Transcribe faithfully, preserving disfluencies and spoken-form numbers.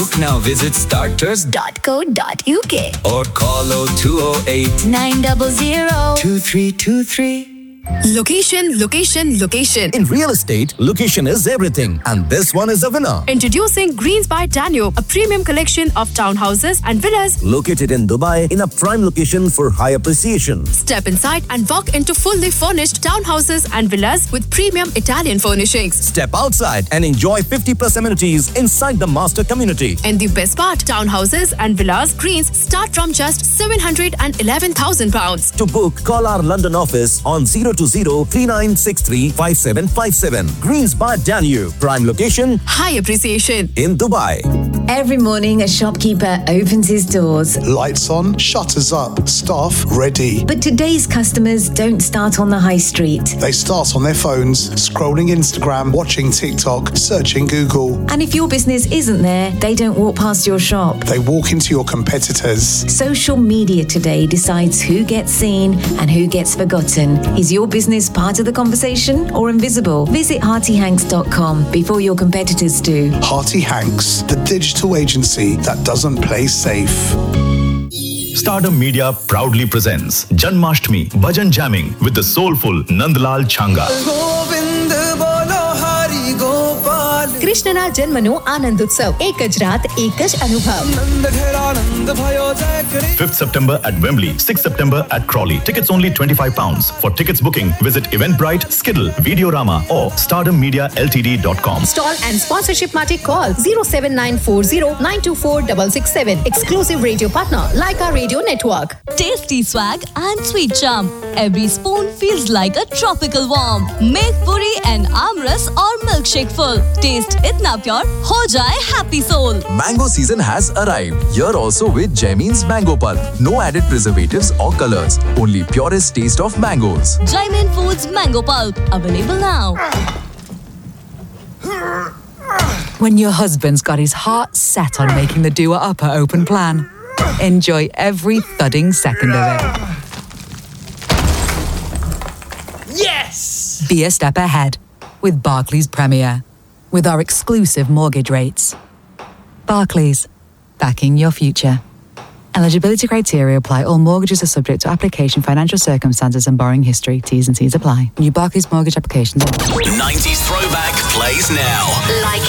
Now visit starters dot co dot uk or call oh two oh eight, nine zero zero, two three two three. Location, location, location. In real estate, location is everything. And this one is a winner. Introducing Greens by Danube, a premium collection of townhouses and villas located in Dubai in a prime location for high appreciation. Step inside and walk into fully furnished townhouses and villas with premium Italian furnishings. Step outside and enjoy fifty plus amenities inside the master community. And the best part, townhouses and villas Greens start from just seven hundred eleven thousand pounds. To book, call our London office on zero two zero, three nine six three, five seven five seven. Greens by Danube. Prime location. High appreciation. In Dubai. Every morning, a shopkeeper opens his doors. Lights on, shutters up, staff ready. But today's customers don't start on the high street. They start on their phones, scrolling Instagram, watching TikTok, searching Google. And if your business isn't there, they don't walk past your shop. They walk into your competitors. Social media today decides who gets seen and who gets forgotten. Is your business part of the conversation or invisible? Visit Hearty Hanks dot com before your competitors do. Hearty Hanks, the digital agency that doesn't play safe. Stardom Media proudly presents Janmashtami Bhajan Jamming with the soulful Nandlal Changa. કૃષ્ણના જન્મનો આનંદ ઉત્સવ એક જ રાત એક જ અનુભવ fifth September at Wembley, sixth September at Crawley. Tickets only twenty-five pounds. For tickets booking, visit Eventbrite, Skiddle, Videorama or stardom media l t d dot com. Stall and sponsorship માટે call zero seven nine four zero nine two four six six seven. Exclusive radio partner Leica Radio Network. Tasty swag and sweet charm. Every spoon feels like a tropical warm. Make puri and amras or milkshake full. Taste itna pure, ho jaye happy soul. Mango season has arrived. Here also with Jaimin's Mango Pulp. No added preservatives or colors. Only purest taste of mangoes. Jaimin Foods Mango Pulp. Available now. When your husband's got his heart set on making the doer upper open plan, enjoy every thudding second of it. Yes! Be a step ahead with Barclays Premier. With our exclusive mortgage rates. Barclays, backing your future. Eligibility criteria apply. All mortgages are subject to application, financial circumstances and borrowing history. T's and C's apply. New Barclays mortgage applications. nineties throwback plays now. Like